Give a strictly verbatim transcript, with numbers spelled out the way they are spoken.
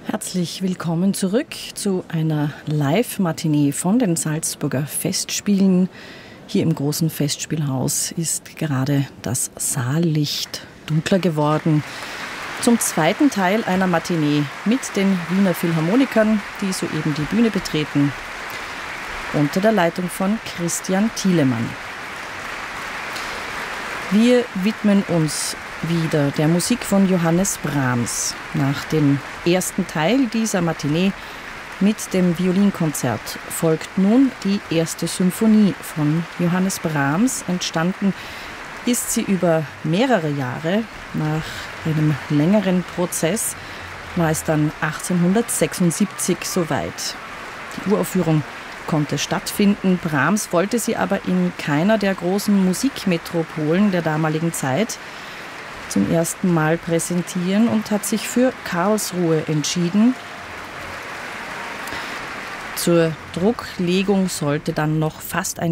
Herzlich willkommen zurück zu einer Live-Matinee von den Salzburger Festspielen. Hier im großen Festspielhaus ist gerade das Saallicht dunkler geworden. Zum zweiten Teil einer Matinee mit den Wiener Philharmonikern, die soeben die Bühne betreten, unter der Leitung von Christian Thielemann. Wir widmen uns wieder der Musik von Johannes Brahms. Nach dem ersten Teil dieser Matinee mit dem Violinkonzert folgt nun die erste Symphonie von Johannes Brahms. Entstanden ist sie über mehrere Jahre. Nach einem längeren Prozess war es dann achtzehnhundertsechsundsiebzig soweit. Die Uraufführung konnte stattfinden. Brahms wollte sie aber in keiner der großen Musikmetropolen der damaligen Zeit zum ersten Mal präsentieren und hat sich für Karlsruhe entschieden. Zur Drucklegung sollte dann noch fast ein